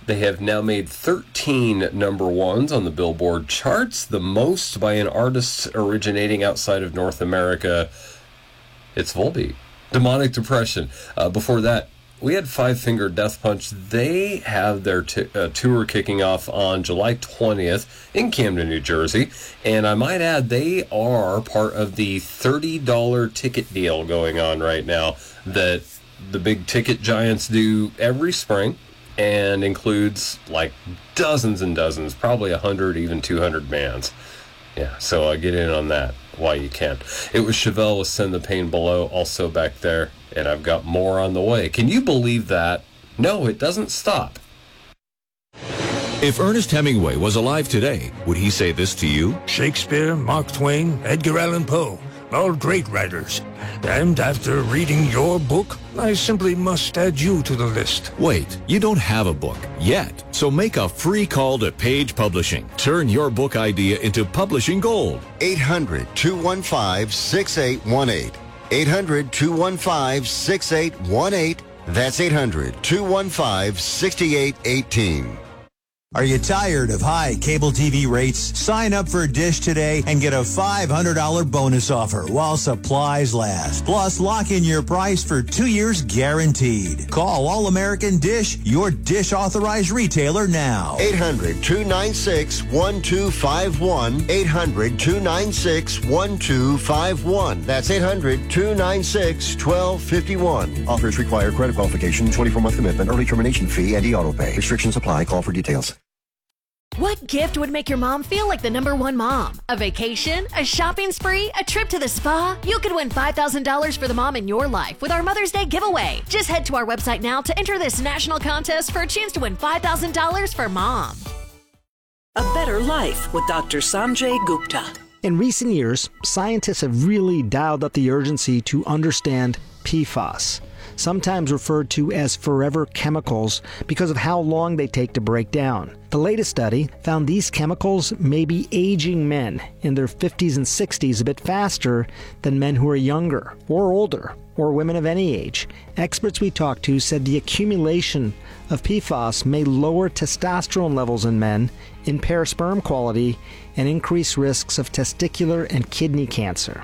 They have now made 13 number ones on the Billboard charts, the most by an artist originating outside of North America. It's Volbeat. Demonic Depression. Before that, we had Five Finger Death Punch. They have their tour kicking off on July 20th in Camden, New Jersey. And I might add, they are part of the $30 ticket deal going on right now that the big ticket giants do every spring, and includes like dozens and dozens, probably 100, even 200 bands. Yeah, so get in on that while you can. It was Chevelle with Send the Pain Below, also back there, and I've got more on the way. Can you believe that? No, it doesn't stop. If Ernest Hemingway was alive today, would he say this to you? Shakespeare, Mark Twain, Edgar Allan Poe, all great writers. And after reading your book, I simply must add you to the list. Wait, you don't have a book yet. So make a free call to Page Publishing. Turn your book idea into publishing gold. 800-215-6818. 800-215-6818. That's 800-215-6818. Are you tired of high cable TV rates? Sign up for Dish today and get a $500 bonus offer while supplies last. Plus, lock in your price for 2 years guaranteed. Call All American Dish, your Dish authorized retailer now. 800-296-1251. 800-296-1251. That's 800-296-1251. Offers require credit qualification, 24-month commitment, early termination fee, and e-auto pay. Restrictions apply. Call for details. What gift would make your mom feel like the number one mom? A vacation? A shopping spree? A trip to the spa? You could win $5,000 for the mom in your life with our Mother's Day giveaway. Just head to our website now to enter this national contest for a chance to win $5,000 for mom. A Better Life with Dr. Sanjay Gupta. In recent years, scientists have really dialed up the urgency to understand PFAS, sometimes referred to as forever chemicals because of how long they take to break down. The latest study found these chemicals may be aging men in their 50s and 60s a bit faster than men who are younger or older or women of any age. Experts we talked to said the accumulation of PFAS may lower testosterone levels in men, impair sperm quality, and increase risks of testicular and kidney cancer.